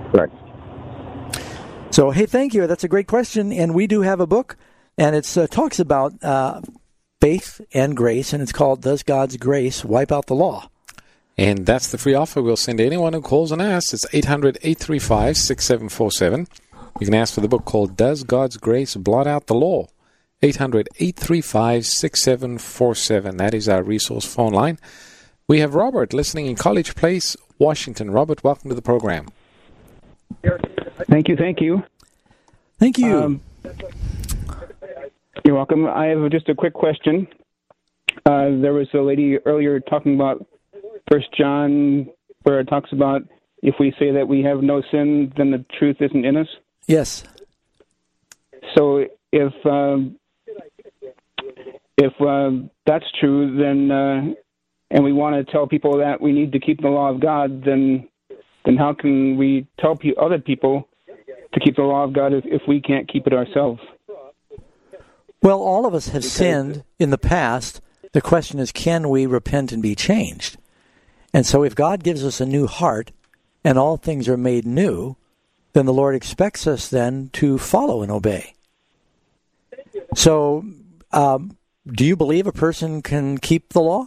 Right. So, hey, thank you. That's a great question. And we do have a book, and it talks about faith and grace, and it's called Does God's Grace Wipe Out the Law? And that's the free offer we'll send to anyone who calls and asks. It's 800-835-6747. You can ask for the book called Does God's Grace Blot Out the Law? 800-835-6747. That is our resource phone line. We have Robert listening in College Place, Washington. Robert, welcome to the program. Thank you. Thank you. You're welcome. I have just a quick question. There was a lady earlier talking about 1 John, where it talks about if we say that we have no sin, then the truth isn't in us. Yes. So if that's true, then and we want to tell people that we need to keep the law of God, then how can we tell other people to keep the law of God if we can't keep it ourselves? Well, all of us have sinned in the past. The question is, can we repent and be changed? And so if God gives us a new heart and all things are made new, then the Lord expects us then to follow and obey. So do you believe a person can keep the law?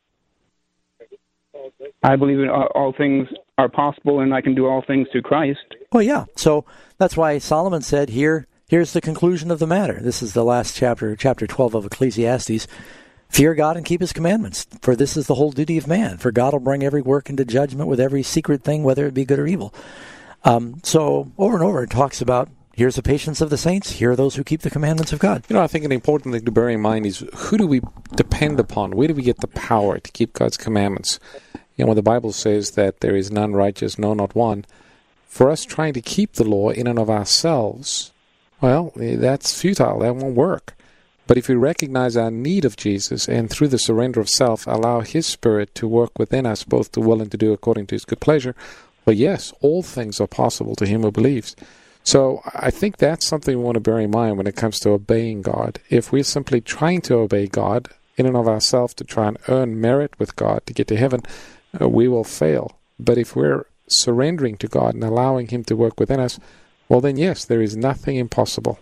I believe in all things are possible, and I can do all things through Christ. Well, yeah. So that's why Solomon said, here's the conclusion of the matter. This is the last chapter 12 of Ecclesiastes. Fear God and keep his commandments, for this is the whole duty of man. For God will bring every work into judgment with every secret thing, whether it be good or evil. So over and over it talks about, here's the patience of the saints, here are those who keep the commandments of God. I think an important thing to bear in mind is, who do we depend upon? Where do we get the power to keep God's commandments? When the Bible says that there is none righteous, no, not one, for us trying to keep the law in and of ourselves, well, that's futile. That won't work. But if we recognize our need of Jesus and through the surrender of self allow his Spirit to work within us, both to will and to do according to his good pleasure, well, yes, all things are possible to him who believes. So I think that's something we want to bear in mind when it comes to obeying God. If we're simply trying to obey God in and of ourselves to try and earn merit with God to get to heaven, we will fail. But if we're surrendering to God and allowing him to work within us, well then yes, there is nothing impossible.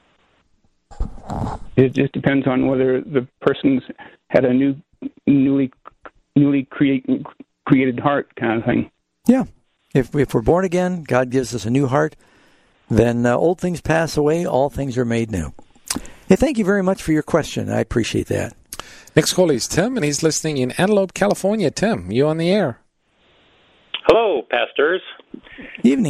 It just depends on whether the person's had a newly created heart kind of thing. Yeah. If we're born again, God gives us a new heart, then old things pass away, all things are made new. Hey, thank you very much for your question. I appreciate that. Next call is Tim, and he's listening in Antelope, California. Tim, you on the air. Hello, pastors. Evening.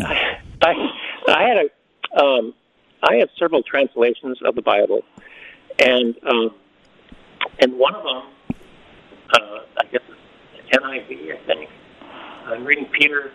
I have several translations of the Bible, and one of them, I guess it's NIV, I think. I'm reading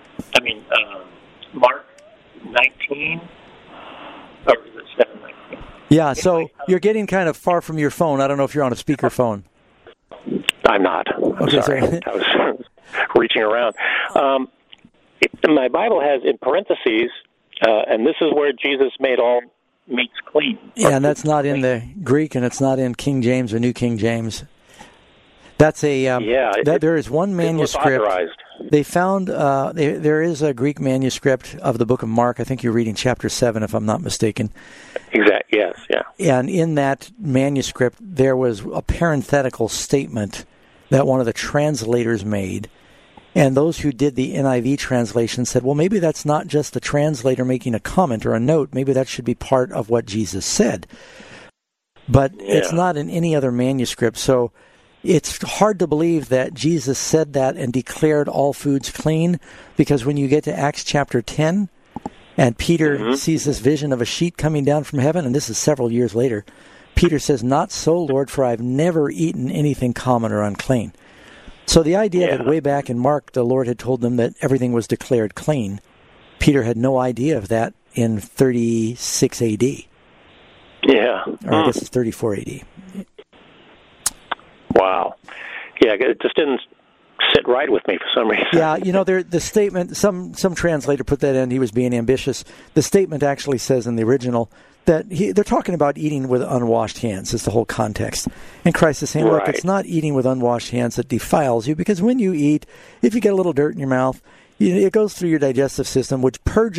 Mark 19, or is it 7:19? Yeah, so you're getting kind of far from your phone. I don't know if you're on a speakerphone. I'm not. I'm sorry. I was reaching around. My Bible has in parentheses, and this is where Jesus made all meats clean. Yeah, and that's not in the Greek, and it's not in King James or New King James. That's there is one manuscript. They found there is a Greek manuscript of the book of Mark. I think you're reading chapter 7, if I'm not mistaken. Exactly. Yes. Yeah. And in that manuscript, there was a parenthetical statement that one of the translators made. And those who did the NIV translation said, well, maybe that's not just the translator making a comment or a note. Maybe that should be part of what Jesus said. But it's not in any other manuscript. So it's hard to believe that Jesus said that and declared all foods clean, because when you get to Acts chapter 10, and Peter sees this vision of a sheet coming down from heaven, and this is several years later, Peter says, "Not so, Lord, for I've never eaten anything common or unclean." So the idea that way back in Mark, the Lord had told them that everything was declared clean, Peter had no idea of that in 36 A.D. Yeah. Or I guess it's 34 A.D. Wow. Yeah, it just didn't sit right with me for some reason. Yeah, the statement, some translator put that in, he was being ambitious. The statement actually says in the original that they're talking about eating with unwashed hands. Is the whole context. And Christ is saying, look, it's not eating with unwashed hands that defiles you, because when you eat, if you get a little dirt in your mouth, it goes through your digestive system, which purges